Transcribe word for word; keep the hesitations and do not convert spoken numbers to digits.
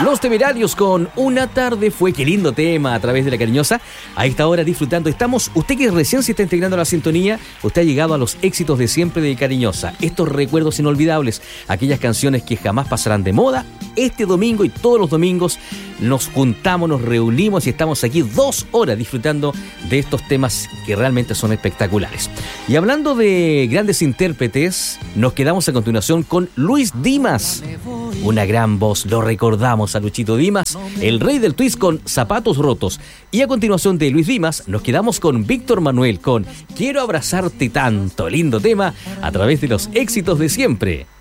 Los Temerarios con Una tarde fue, qué lindo tema a través de La Cariñosa. A esta hora disfrutando estamos, usted que recién se está integrando a la sintonía, usted ha llegado a los éxitos de siempre de Cariñosa. Estos recuerdos inolvidables, aquellas canciones que jamás pasarán de moda. Este domingo y todos los domingos nos juntamos, nos reunimos y estamos aquí dos horas disfrutando de estos temas que realmente son espectaculares. Y hablando de grandes intérpretes, nos quedamos a continuación con Luis Dimas. Una gran voz, lo recordamos a Luchito Dimas, el rey del twist con Zapatos Rotos. Y a continuación de Luis Dimas, nos quedamos con Víctor Manuel con Quiero Abrazarte Tanto, lindo tema, a través de los éxitos de siempre